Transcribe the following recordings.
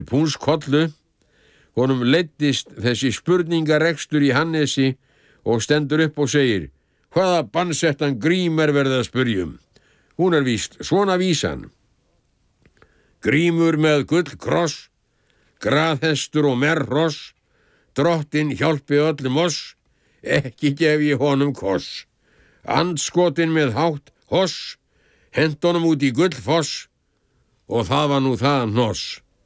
púnskollu. Honum leiddist þessi spurningarekstur í Hannesi og stendur upp og segir: hvaða bannsettan grím verið að spyrjum? Hún víst svona vísan: Grímur með gullkross, graðhestur og merross, drottinn hjálpi öllum oss, ekki gef ég honum koss. Andskotin með hátt hoss, hent honum út í gullfoss, og það var nú það hnoss.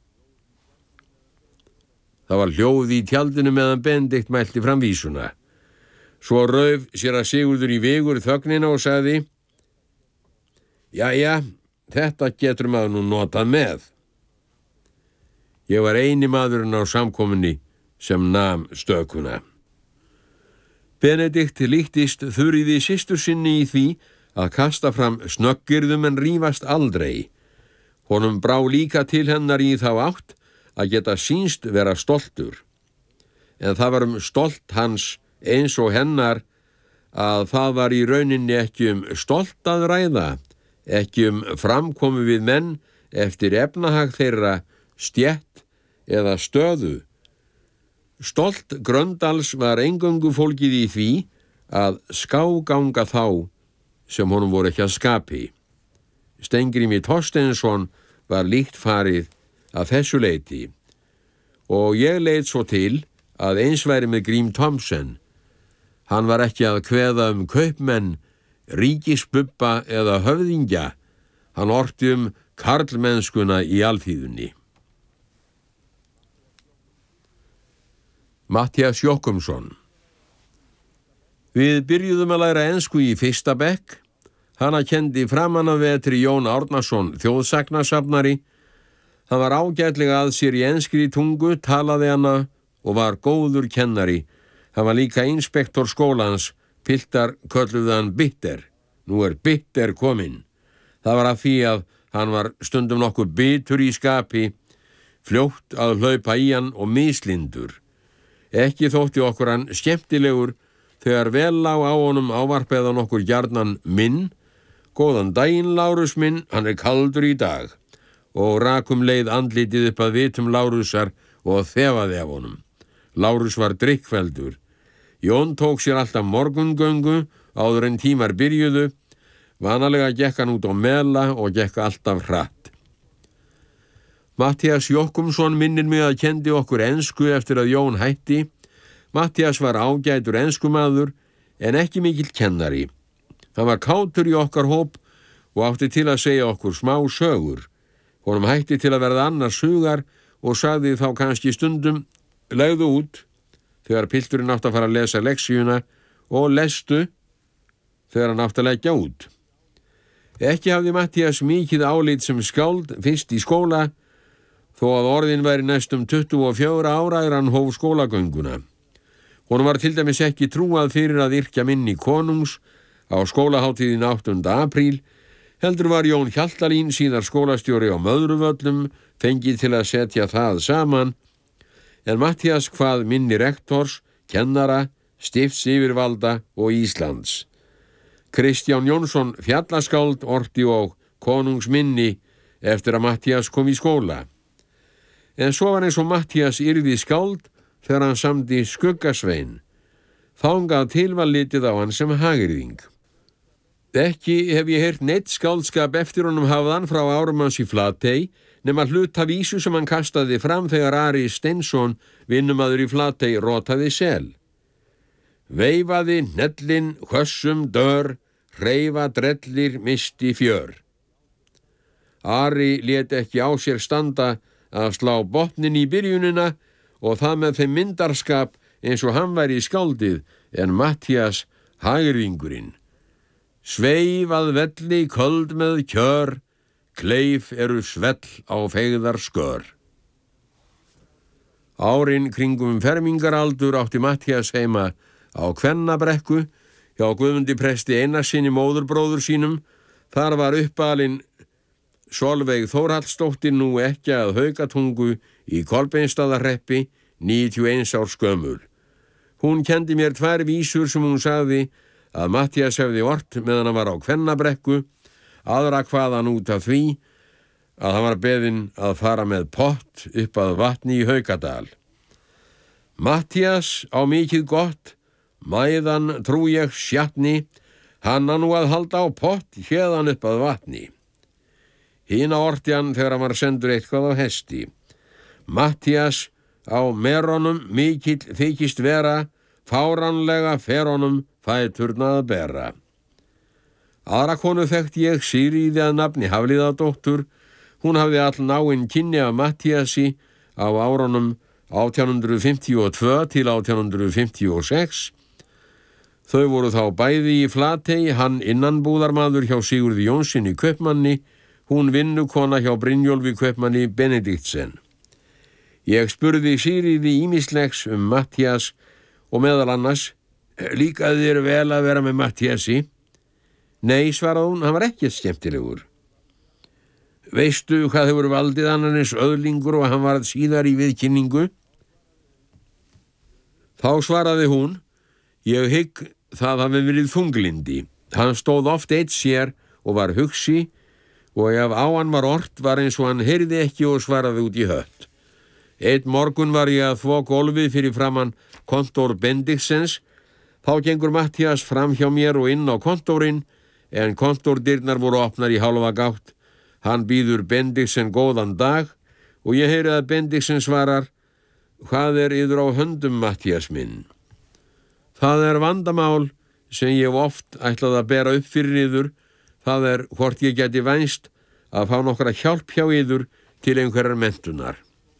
Það var hljóð í tjaldinu meðan Benedikt mælti fram vísuna. Svo rauf séra Sigurður í vigur þögnina og sagði: jæja, þetta getur maður nú notað með. Ég var eini maðurinn á samkomunni sem nam stökuna. Benedikt líktist Þuríði systur sinni í því að kasta fram snöggirðum en rífast aldrei. Honum brá líka til hennar í þá átt að geta sýnst vera stoltur. En það var stolt hans eins og hennar að það var í rauninni ekki stolt að ræða, ekki framkomu við menn eftir efnahag þeirra, stétt eða stöðu. Stolt Gröndals var eingöngu fólgið í því að skáganga þá sem honum voru ekki að skapi. Steingrími Thorsteinsson var líkt farið að þessu leyti, og ég leit svo til að eins væri með Grím Thomsen. Hann var ekki að kveða kaupmenn, ríkisbubba eða höfðingja. Hann orti karlmennskuna í alþýðunni. Matthías Jochumsson. Við byrjuðum að læra ensku í 1. bekk. Hana kendi framan af vetri Jón Árnason, þjóðsagnasafnari. Hann var ágætlega að sér í enskri tungu, talaði hana og var góður kennari. Hann var líka inspektor skólans, piltar kölluðu hann Bitter. Nú Bitter kominn. Það var af því að hann var stundum nokkuð bitur í skapi, fljótt að hlaupa í hann og mislindur. Ekki þótti okkur hann skemmtilegur þegar vel lá á honum ávarpeðan okkur gjarnan minn: góðan daginn, Lárus minn, hann kaldur í dag, og rakum leið andlitið upp að vitum Lárusar og þefaði af honum. Lárus var drikkfeldur. Jón tók sér alltaf morgungöngu áður en tímar byrjuðu. Vanalega gekk hann út á mela og gekk alltaf hratt. Matthías Jochumsson minnir mig að kendi okkur ensku eftir að Jón hætti. Matthías var ágætur enskumaður en ekki mikill kennari. Hann var kátur í okkar hóp og átti til að segja okkur smá sögur. Honum hætti til að verða annars hugar og sagði þá kannski stundum: legðu út, þegar pilturinn átti að fara að lesa leksíuna, og lestu þegar hann átti að leggja út. Ekki hafði Matthías mikið álit sem skáld fyrst í skóla, þó að orðin væri næstum 24 ára hann hóf skólagönguna. Honum var til dæmis ekki trúað fyrir að yrkja minni konungs á skólahátíðin 8. apríl, heldur var Jón Hjaltalín, síðar skólastjóri á Möðruvöllum, fengið til að setja það saman, en Matthías kvað minni rektors, kennara, stiftsyfirvalda og Íslands. Kristján Jónsson fjallaskáld orti og konungsminni eftir að Matthías kom í skóla. En svo var eins og Matthías yrði skáld þegar hann samdi Skuggasvein. Þangað til var litið á hann sem hagyrðing. Ekki hef ég heyrt neitt skáldskap eftir honum hafðan frá árum hans í Flatey, nema hluta vísu sem hann kastaði fram þegar Ari Steinsson, vinnumaður í Flatey, rotaði sel. Veifaði hnellin hvössum dör, hreyfa drellir misti fjör. Ari lét ekki á sér standa að slá botnin í byrjunina og það með þeim myndarskap eins og hann væri í skáldið, en Matthías hagyrðingurinn. Sveifað velli köld með kjör, kleif eru svell á feigðar skör. Árin kringum fermingaraldur átti Matthías heima á Kvennabrekku hjá Guðmundi presti Einarssyni móðurbróður sínum. Þar var uppalin Solveig Þórhallsdóttir, nú ekki að Haukatungu í Kolbeinsstaðahreppi, 91 árs gömul. Hún kendi mér 2 vísur sem hún sagði að Matthías hefði ort meðan hann var á Kvennabrekku, aðra kvað hann út af því að hann var beðinn að fara með pott upp að vatni í Haukadal. Matthías á mikið gott, mæðan trú ég sjatni, hann nú að halda á pott héðan upp að vatni. Hina orti hann þegar hann var sendur eitthvað á hesti. Matthías á meronum mikill þykist vera, fáránlega feronum fæturna að bera. Aðra konu þekkt ég Sigríði að nafni Hafliðadóttur. Hún hafði all náinn kynni af Matthíasi á árunum 1852 til 1856. Þau voru þá bæði í Flatey, hann innanbúðarmaður hjá Sigurði Jónssyni kaupmanni, hún vinnukona hjá Brynjólfi kaupmanni Benediktsen. Ég spurði Sigríði ýmislegs Matthías og meðal annars, líkaði þér vel að vera með Matthíasi? Nei, svaraði hún, hann var ekkert skemmtilegur. Veistu hvað hefur valdið annan eins öðlingur og hann varð síðar í viðkynningu? Þá svaraði hún, ég hygg það hafi verið þunglindi. Hann stóð oft eitt sér og var hugsi og ef á hann var ort var eins og hann heyrði ekki og svaraði út í hött. Einn morgun var ég að þvo gólfið fyrir framan kontór Bendiksens. Þá gengur Matthías fram hjá mér og inn á kontórin, en kontórdyrnar voru opnar í hálfa gátt. Hann býður Bendiksen góðan dag og ég heyri að Bendiksen svarar, hvað yður á höndum, Matthías minn? Það vandamál sem ég oft ætlaði að bera upp fyrir yður. Það hvort ég geti vænst að fá nokkra hjálp hjá yður til einhverjar menntunar.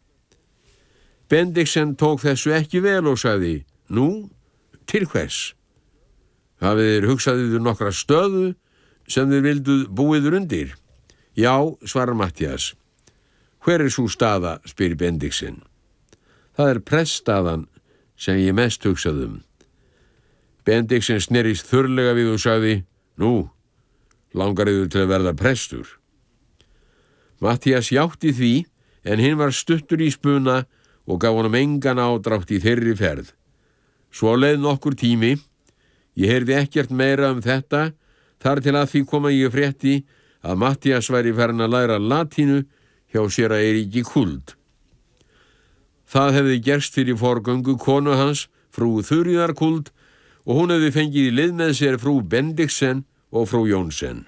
Bendiksen tók þessu ekki vel og sagði, nú, til hvers? Hafið þér hugsað yður nokkra stöðu sem þér vilduð búiður undir? Já, svarar Matthías. Hver sú staða, spyr Bendiksen. Það preststaðan sem ég mest hugsaðum. Bendiksen snerist þurrlega við og sagði, nú, langar yður til að verða prestur? Matthías játti því, en hinn var stuttur í spuna og gaf honum engan ádrátt í þeirri ferð. Svo leið nokkur tími. Ég heyrði ekkert meira þetta, þar til að því koma ég frétti að Matthías væri farin að læra latínu hjá séra Eiríki Kuld. Það hefði gerst fyrir forgöngu konu hans, frú Þuríðar Kuld, og hún hefði fengið í lið með sér frú Bendiksen og frú Jónsen.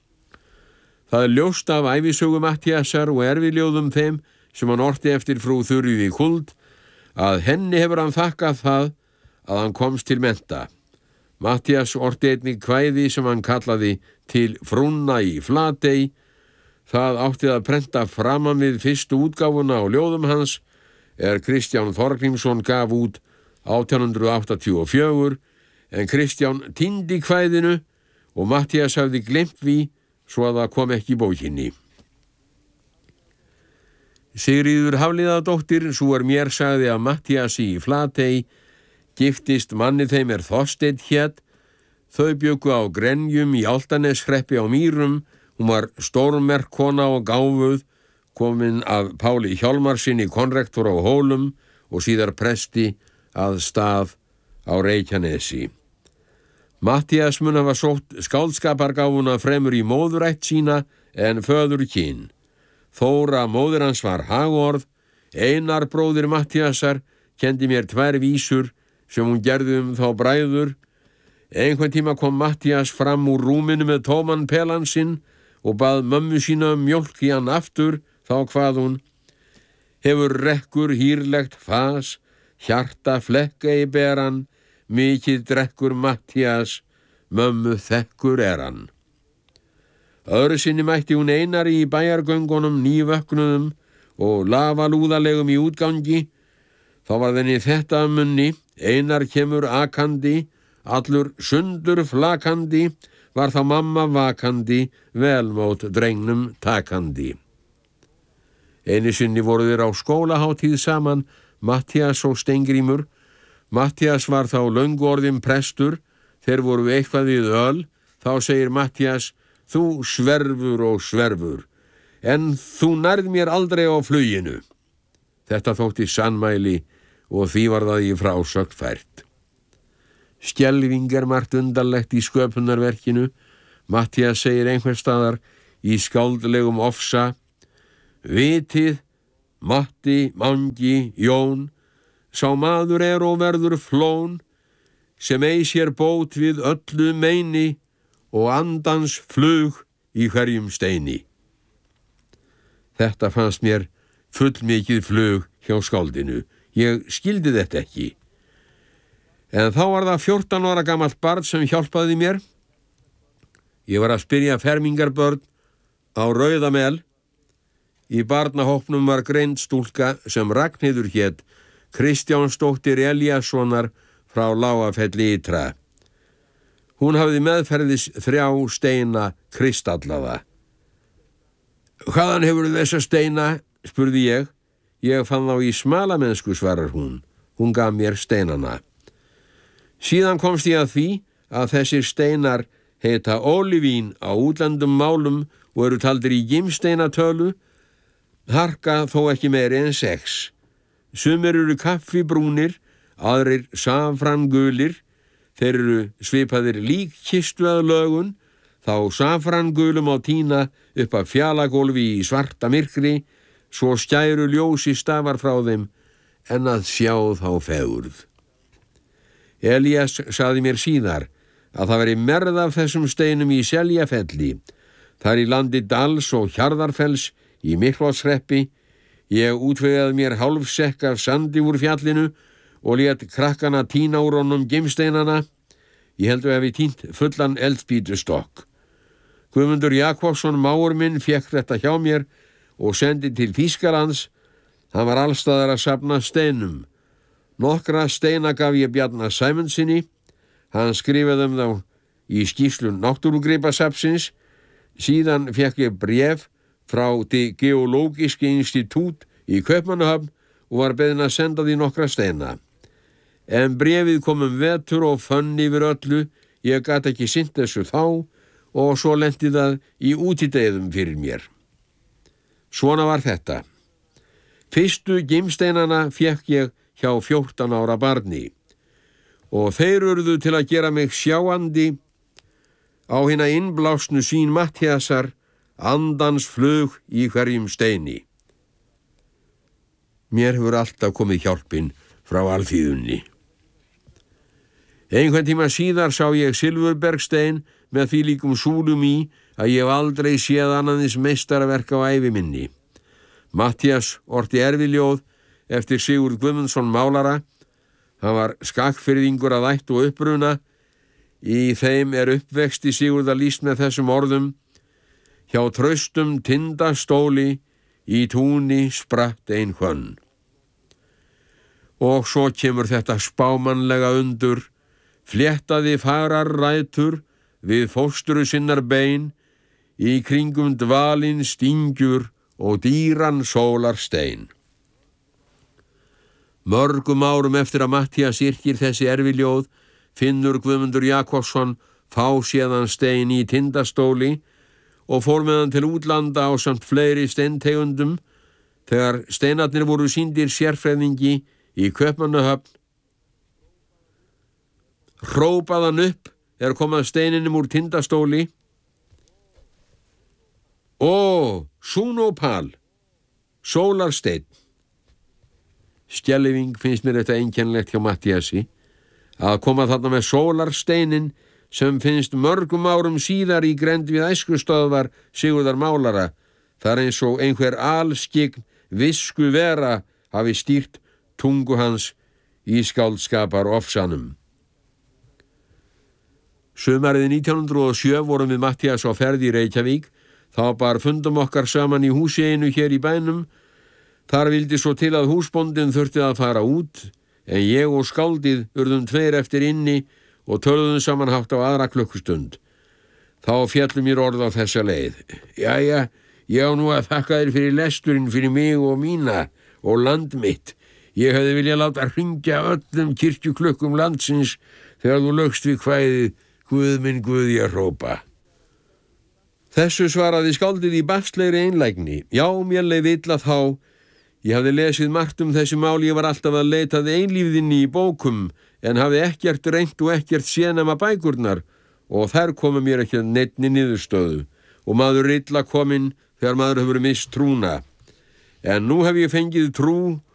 Það ljóst af ævisögu Matthíasar og erfiljóðum þeim sem hann orti eftir frú Þuríði Kuld að henni hefur hann þakkað það að hann komst til mennta. Matthías orti einnig kvæði sem hann kallaði Til frúnna í Flatey. Það átti að prenta framan við fyrstu útgáfuna á ljóðum hans Kristján Þorgrímsson gaf út 1884, en Kristján týndi kvæðinu og Matthías hafði gleymt því svo að það kom ekki í bókinni. Sigríður Hafliðadóttir, sú mér sagði að Matthíasi í Flatey, giftist manni þeim Þorsteinn hét. Þau bjuggu á Grenjum í Álftaneshreppi á Mýrum. Hún var stórmerk kona og gáfuð, komin af Páli Hjálmarsinni konrektor á Hólum og síðar presti að Stað á Reykjanesi. Matthías mun hafa sótt skáldskapargáfuna fremur í móðurætt sína en föðurkyn. Þóra móðir hans var hagorð. Einar bróðir Matthíasar kendi mér 2 vísur sem hún gerði þá bræður. Einhvern tíma kom Matthías fram úr rúminu með tóman pelan sinn og bað mömmu sína mjólk í hann aftur. Þá kvað hún, hefur rekkur hýrlegt fas, hjarta flekka í beran, mikið drekkur Matthías, mömmu þekkur hann. Öðru sinni mætti hún Einari í bæjargöngunum nývöknuðum og lafalúðalegum í útgangi. Þá var þenni þetta munni, Einar kemur akandi, allur sundur flakandi, var þá mamma vakandi, velmót drengnum takandi. Einu sinni voru þeir á skólahátíð saman, Matthías og Steingrímur. Matthías var þá löngu orðinn prestur, þeir voru eitthvað við öl. Þá segir Matthías, þú sverfur og sverfur, en þú nærð mér aldrei á fluginu. Þetta þótti sannmæli og því var það í frásögn fært. Skelfing margt undarlegt í sköpunarverkinu. Matthías segir einhvers staðar í skáldlegum ofsa, Vitið, Matti, Mangi, Jón, sá maður og verður flón, sem ei sér bót við öllu meini og andans flug í hverjum steini. Þetta fannst mér fullmikið flug hjá skáldinu. Ég skildi þetta ekki. En þá var það 14 ára gamalt barn sem hjálpaði mér. Ég var að spyrja fermingarbörn á Rauðamel. Í barnahópnum var greind stúlka sem Ragnheiður hét, Kristjánsdóttir Elíassonar frá Lágafelli ytra. Hún hafði meðferðis 3 steina kristallaða. Hvaðan hefur þessa steina, spurði ég. Ég fann þá í Smalamennsku, svarar hún. Hún gaf mér steinana. Síðan komst ég að því að þessir steinar heita Ólivín á útlendum málum og eru taldir í gimsteinatölu, harka þó ekki meiri en 6. Sumir eru kaffibrúnir, aðrir safrangulir, þeir eru svipaðir líkkistu að lögun, þá safrangulum á tína upp af fjallagólfi í svarta myrkri, svo skæru ljósi stafar frá þeim en að sjá þá fegurð. Elías sagði mér síðar að það veri merð af þessum steinum í Seljafelli, þar í landi Dals og Hjarðarfells í Miklaholtshreppi. Ég útvegaði mér hálfsekk af sandi úr fjallinu og lét krakkana tína úr honum gimsteinana. Ég held að hafi tínt fullan eldspýtustokk. Guðmundur Jakobsson, mágur minn, fékk þetta hjá mér og sendi til Þýskalands. Hann var allstaðar að safna steinum. Nokkra steina gaf ég Bjarna Sæmundsinni. Hann skrifaði þá í skýrslu Náttúrugripasafnsins. Síðan fékk ég bréf frá Det Geologiske Institut í Kaupmannahöfn og var beðinn að senda því nokkra steina. En bréfið kom vetur og fönn yfir öllu. Ég gat ekki sinnt þessu þá og svo lenti það í útideiðum fyrir mér. Svona var þetta. Fyrstu gimsteinana fékk ég hjá 14 ára barni og þeir urðu til að gera mig sjáandi á hina innblásnu sín Matthíasar, andans flug í hverjum steini. Mér hefur alltaf komið hjálpin frá alþýðunni. Einhvern tíma síðar sá ég silfurbergstein með því líkum súlum í að ég hef aldrei séð annaðins meistaraverk á ævi minni. Matthías orti erfiljóð eftir Sigurð Guðmundsson málara. Hann var skagfirðingur að ætt og uppruna. Í þeim uppvexti Sigurðar lýst með þessum orðum: hjá traustum tindastóli í túni spratt ein hvönn. Og svo kemur þetta spámannlega undur: fléttaði fagrar rætur við fóstru sinnar bein, í kringum dvalinn stingjur og dýran sólar stein. Mörgum árum eftir að Matthías yrkir þessi erfiljóð finnur Guðmundur Jakobsson fáséðan stein í tindastóli og fór með hann til útlanda ásamt fleiri steintegundum. Þegar steinarnir voru sýndir sérfræðingi í Kaupmannahöfn, hrópaði hann upp kom að steininum úr tindastóli: Ó, súnópal, sólarsteinn. Skelfing finnst mér þetta einkennilegt hjá Matthíasi, að koma þarna með sólarsteinin sem finnst mörgum árum síðar í grennd við æskustöðvar Sigurðar málara, þar eins og einhver alskygn visku vera hafi stýrt tungu hans í skáldskapar ofsanum. Sumarið 1907 vorum við Matthías á ferð í Reykjavík. Þá bar fundum okkar saman í húsi einu hér í bænum. Þar vildi svo til að húsbóndinn þurfti að fara út, en ég og skáldið urðum 2 eftir inni og töluðum saman hátt á aðra klukkustund. Þá féllu mér orð á þessa leið: Jæja, ég á nú að þakka þér fyrir lesturinn fyrir mig og mína og land mitt. Ég hefði viljað láta hringja öllum kirkjuklukkum landsins þegar þú lögst við kvæðið Guð minn Guð ég hrópa. Þessu svaraði skáldið í barslegri einlægni: Já, mér leið illa þá. Ég hafði lesið margt þessi mál. Ég var alltaf að leita að einlífðinni í bókum, en hafði ekkert reynt og ekkert séð nema bækurnar, og þær komu mér ekki að neinni niðurstöðu, og maður illa kominn þegar maður hefur misst trúna. En nú hef ég fengið trú